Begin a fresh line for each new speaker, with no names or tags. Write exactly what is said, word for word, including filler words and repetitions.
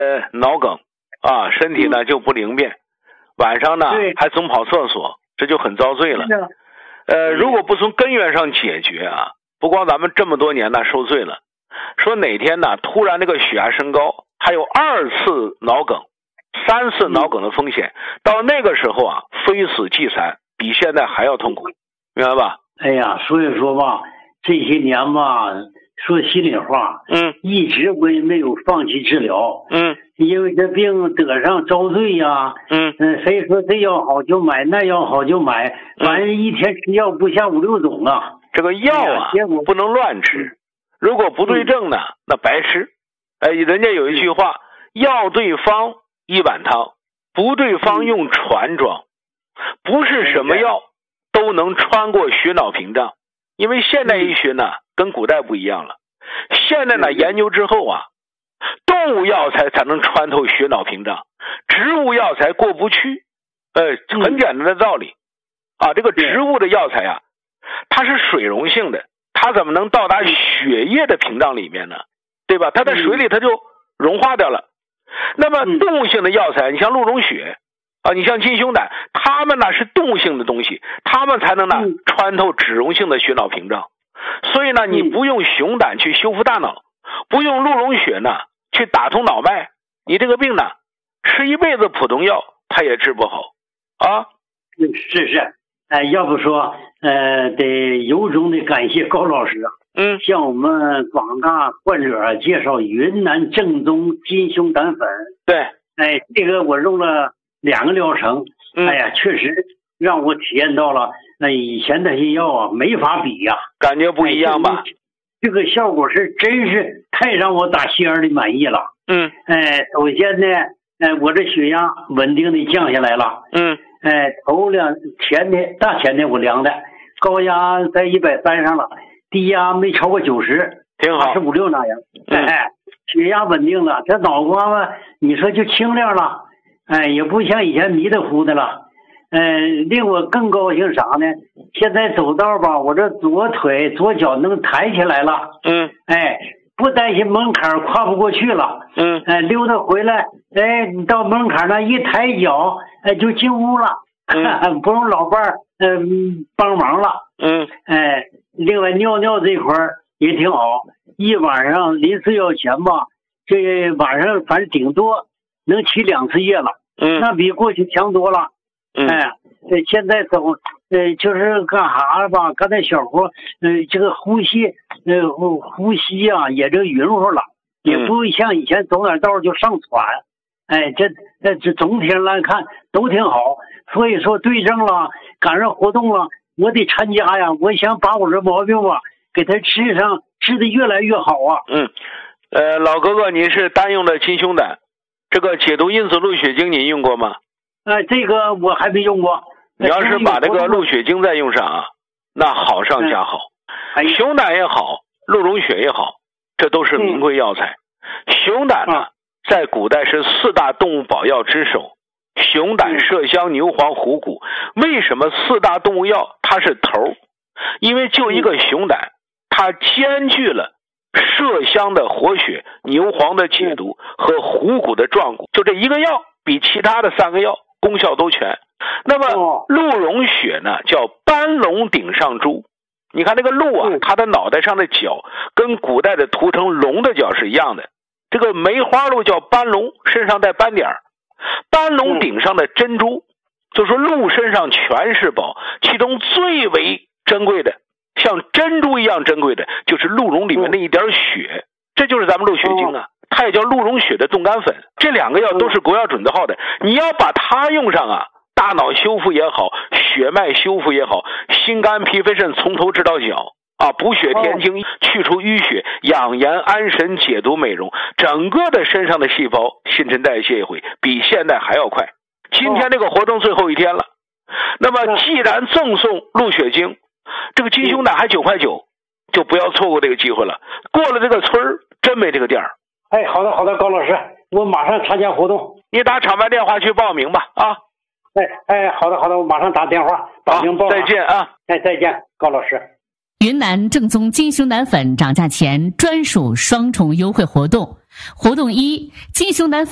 呃脑梗啊，身体呢就不灵便，晚上呢还总跑厕所，这就很遭罪了。呃，如果不从根源上解决啊，不光咱们这么多年呢受罪了，说哪天呢突然这个血压升高，还有二次脑梗、三次脑梗的风险，到那个时候啊，非死即残，比现在还要痛苦，明白吧？
哎呀，所以说吧，这些年吧，说心里话，
嗯，
一直我也没有放弃治疗，
嗯，
因为这病得上遭罪呀，
嗯
嗯，谁说这药好就买，那药好就买，反正一天吃药不下五六种啊。
这个药啊，
哎、
不能乱吃，如果不对症呢，嗯、那白吃。哎，人家有一句话，药对方一碗汤，不对方用船装。不是什么药都能穿过血脑屏障，因为现代医学呢跟古代不一样了。现在呢研究之后啊，动物药材才能穿透血脑屏障，植物药材过不去。呃，很简单的道理啊，这个植物的药材啊，它是水溶性的，它怎么能到达血液的屏障里面呢？对吧？它在水里它就融化掉了。那么动物性的药材，你像鹿茸血啊，你像金熊胆，它们呢是动物性的东西，它们才能呢穿透脂溶性的血脑屏障。所以呢，你不用熊胆去修复大脑，不用鹿茸血呢去打通脑脉，你这个病呢吃一辈子普通药它也治不好啊。
是是，哎，要不说呃，得由衷的感谢高老师啊。
嗯，
向我们广大患者介绍云南正宗金熊胆粉。
对，
哎，这个我用了两个疗程，
嗯、
哎呀，确实让我体验到了那、呃、以前那些药啊没法比呀、啊，
感觉不一样吧？
哎、这个效果是真是太让我打心眼里满意了。
嗯，
哎，首先呢，哎，我这血压稳定的降下来了。
嗯，
哎，头两前天大前天我量的高压在一百三上了。低压没超过九十，
挺好，
八十五六那样。
嗯、
哎，血压稳定了，这脑瓜子你说就清亮了，哎，也不像以前迷的糊的了。嗯、呃，令我更高兴啥呢？现在走道吧，我这左腿左脚能抬起来了。
嗯，
哎，不担心门槛跨不过去了。
嗯，
哎，溜达回来，哎，你到门槛那一抬脚，哎，就进屋了。
嗯，
不用老伴儿嗯帮忙了。
嗯，
哎。另外尿尿这块也挺好，一晚上临睡觉前吧，这晚上反正顶多能起两次夜了，
嗯，
那比过去强多了。
嗯，
哎，现在走，呃，就是干啥吧，干点小活，呃，这个呼吸，呃，呼呼吸啊，也这匀乎了，也不像以前走点道就上喘。哎，这这这总体上来看都挺好，所以说对症了，赶上活动了。我得参加呀！我想把我这毛病吧，给他治上，治得越来越好啊。
嗯，呃，老哥哥，您是单用的金熊胆，这个解毒因子鹿血精您用过吗？
哎、呃，这个我还没用过。
你要是把这个鹿血精再用上啊，那好上加好。
哎、
熊胆也好，鹿茸血也好，这都是名贵药材。嗯、熊胆呢，在古代是四大动物保药之首。熊胆、麝香、牛黄、虎骨，为什么四大动物药它是头？因为就一个熊胆，它兼具了麝香的活血、牛黄的解毒和虎骨的壮骨，就这一个药比其他的三个药功效都全。那么鹿茸血呢，叫斑龙顶上珠。你看这个鹿啊，它的脑袋上的角跟古代的涂成龙的角是一样的。这个梅花鹿叫斑龙，身上带斑点儿。斑龙顶上的珍珠，就说鹿身上全是宝，其中最为珍贵的，像珍珠一样珍贵的，就是鹿茸里面那一点血，这就是咱们鹿血精啊，它也叫鹿茸血的冻干粉。这两个药都是国药准字号的，你要把它用上啊，大脑修复也好，血脉修复也好，心肝脾肺肾从头治到脚啊，补血填精，去除淤血，养颜安神，解毒美容，整个的身上的细胞新陈代谢会比现在还要快。今天这个活动最后一天了，那么既然赠送鹿血精，这个金熊胆还九块九，就不要错过这个机会了。过了这个村儿，真没这个店儿。
哎，好的好的，高老师，我马上参加活动。
你打厂办电话去报名吧啊！
哎哎，好的好的，我马上打电话报名报。
再见啊！
哎，再见，高老师。
云南正宗金熊胆粉涨价前专属双重优惠活动，活动一：金熊胆粉